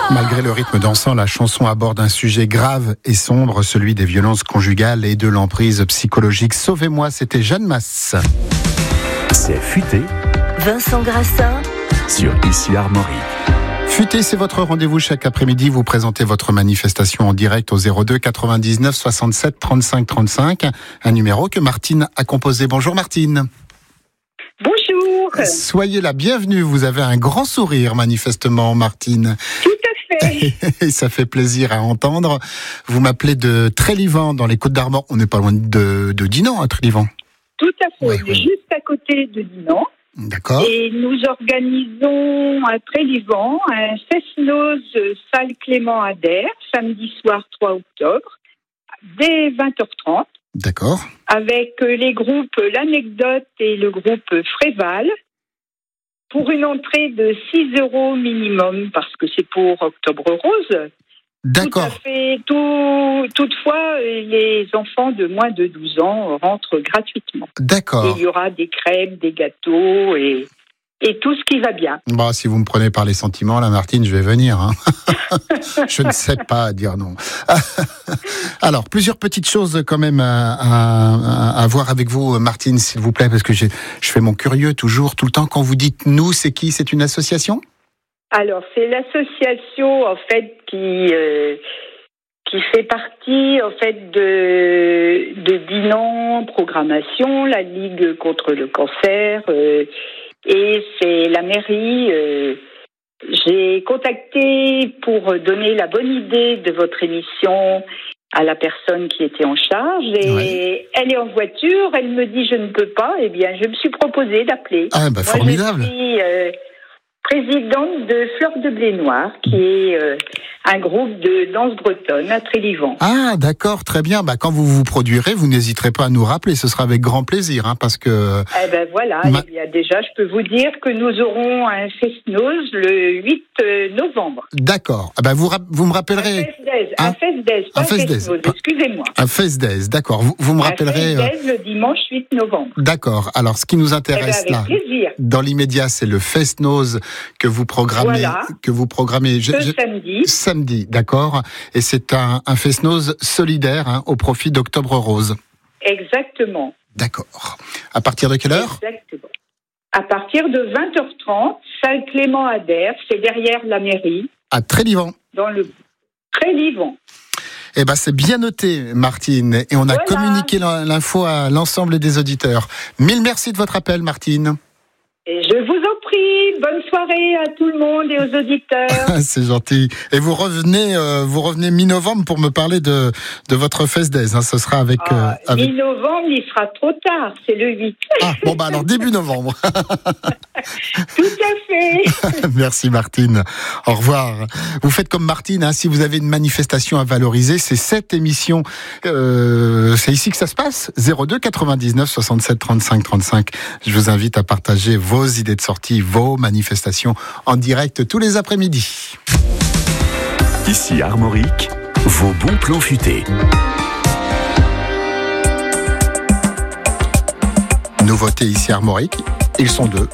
Malgré le rythme dansant, la chanson aborde un sujet grave et sombre, celui des violences conjugales et de l'emprise psychologique. Sauvez-moi, c'était Jeanne Masse. C'est Futé. Vincent Grassin Sur Ici Armorique. Futé, c'est votre rendez-vous chaque après-midi. Vous présentez votre manifestation en direct au 02 99 67 35 35. Un numéro que Martine a composé. Bonjour Martine. Bonjour. Soyez la bienvenue. Vous avez un grand sourire, manifestement, Martine. Tout à fait. Et ça fait plaisir à entendre. Vous m'appelez de Trélivan, dans les Côtes-d'Armor. On n'est pas loin de Dinan, à Trélivan. Tout à fait. Oui, On est oui. juste à côté de Dinan. D'accord. Et nous organisons à Trélivan un Fest-Noz salle Clément Ader, samedi soir 3 octobre, dès 20h30, D'accord. avec les groupes L'Anecdote et le groupe Fréval, pour une entrée de 6 € minimum, parce que c'est pour Octobre Rose. D'accord. Tout à fait. Toutefois, les enfants de moins de 12 ans rentrent gratuitement. D'accord. Et il y aura des crêpes, des gâteaux et tout ce qui va bien. Bon, si vous me prenez par les sentiments, là, Martine, je vais venir. Hein. Je ne sais pas dire non. Alors, plusieurs petites choses quand même à voir avec vous, Martine, s'il vous plaît, parce que je fais mon curieux toujours, tout le temps. Quand vous dites « nous », c'est qui ? C'est une association ? Alors, c'est l'association, en fait, qui fait partie, en fait, de Dinan Programmation, la Ligue contre le cancer, et c'est la mairie. J'ai contacté pour donner la bonne idée de votre émission à la personne qui était en charge, et Ouais. elle est en voiture, elle me dit « je ne peux pas », eh bien, je me suis proposé d'appeler. Ah, bah, Moi, formidable. je suis présidente de Fleur de Blé Noir, qui est un groupe de danse bretonne à Trélivan. Ah, d'accord, très bien. Bah, quand vous vous produirez, vous n'hésiterez pas à nous rappeler. Ce sera avec grand plaisir, hein, parce que... Eh ben voilà, eh bien, déjà, je peux vous dire que nous aurons un Fest-Noz le 8 novembre. D'accord. Ah, bah, vous me rappellerez... Un Fest-Days, pas Un un Fest-Days. Fest-Noz, excusez-moi. Un Fest-Days, d'accord. Vous me rappellerez... Un Fest-Days le dimanche 8 novembre. D'accord. Alors, ce qui nous Eh ben, intéresse avec là, plaisir. dans l'immédiat, c'est le Fest-Noz que vous programmez. Voilà. Ce samedi. Samedi, d'accord. Et c'est un Fest-Noz solidaire, hein, au profit d'Octobre Rose. Exactement. D'accord. À partir de quelle heure ? Exactement. À partir de 20h30, salle Clément Ader, c'est derrière la mairie, À Trélivan. dans le Trélivan. Eh ben, c'est bien noté, Martine. Et on a Voilà. communiqué l'info à l'ensemble des auditeurs. Mille merci de votre appel, Martine. Et je vous en prie, bonne soirée à tout le monde et aux auditeurs. C'est gentil. Et vous revenez mi-novembre pour me parler de votre Fest-Days. Hein. Ce sera avec... avec... Mi-novembre, il sera trop tard, c'est le 8. Ah, bon, bah alors début novembre. Tout à fait. Merci Martine. Au revoir. Vous faites comme Martine, hein, si vous avez une manifestation à valoriser, c'est cette émission. C'est ici que ça se passe. 02 99 67 35 35. Je vous invite à partager vos idées de sortie, vos manifestations en direct tous les après-midi. Ici Armorique, vos bons plans futés. Nouveauté ici Armorique. Ils sont deux.